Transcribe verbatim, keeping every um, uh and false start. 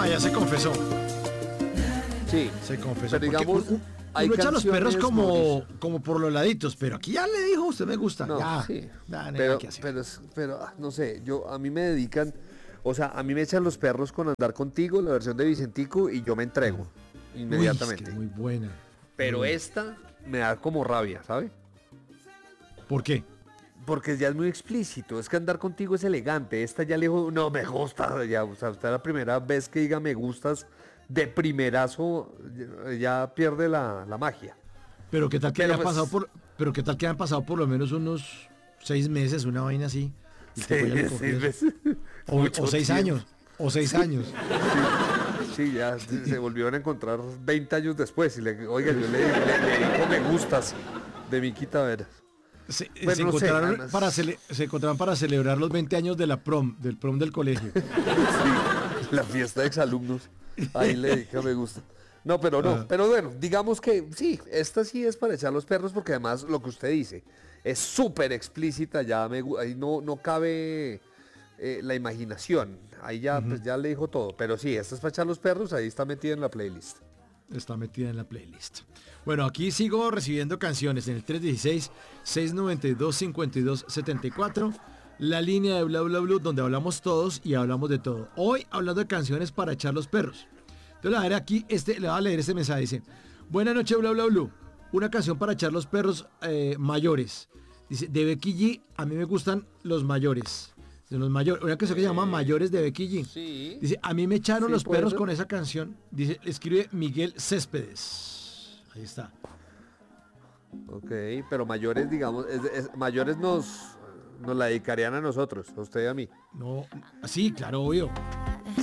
ya se confesó. Sí, Se confesó. pero digamos, uno, hay uno echa los perros como, Mauricio. como por los laditos, pero aquí ya le dijo, usted me gusta. No, ya, sí. ya, no hay Pero, nada que hacer. pero, es- pero, ah, no sé, yo a mí me dedican, o sea, a mí me echan los perros con Andar Contigo, la versión de Vicentico, y yo me entrego Uy, inmediatamente. es que es muy buena. Pero Muy buena. esta me da como rabia, ¿sabe? ¿Por qué? Porque ya es muy explícito, es que Andar Contigo es elegante, esta ya le dijo, no, me gusta, ya, o sea, usted la primera vez que diga me gustas de primerazo, ya, ya pierde la, la magia. Pero qué tal que Pero haya pues- pasado por, pero qué tal que hayan pasado por lo menos unos seis meses, una vaina así. Y que vaya y le Sí, confíe sí, eso. ves. o, Mucho o seis tiempo. años. O seis años. Sí, ya se se volvieron a encontrar veinte años después y le, oiga, yo le, le, le digo me gustas de mi Veras. Se, Bueno, se no sé, encontraron además- para cele- se encontraron para celebrar los veinte años de la prom, del prom del colegio. Sí, la fiesta de exalumnos. Ahí le dije me gusta. No, pero no, Ah. pero bueno, digamos que sí, esta sí es para echar los perros porque además lo que usted dice es súper explícita, ya me, gu- ahí no, no cabe eh, la imaginación, ahí ya, pues ya le dijo todo, pero sí, esta es para echar los perros, ahí está metida en la playlist. Está metida en la playlist. Bueno, aquí sigo recibiendo canciones en el tres uno seis, seis nueve dos, cinco dos siete cuatro, la línea de Bla Bla Blue, donde hablamos todos y hablamos de todo. Hoy hablando de canciones para echar los perros. Entonces le voy a leer aquí, este, le voy a leer este mensaje, dice: buenas noches, Bla Bla Blue. Una canción para echar los perros eh, mayores. Dice, de Becky G, a mí me gustan los mayores. De los mayores, una canción que se llama Mayores de Becky G. Sí. Dice, a mí me echaron Sí, los puede perros ser. con esa canción. Dice, escribe Miguel Céspedes. Ahí está. Ok, pero mayores, digamos, es- es- mayores nos, nos la dedicarían a nosotros, a usted y a mí. No, sí, claro, obvio.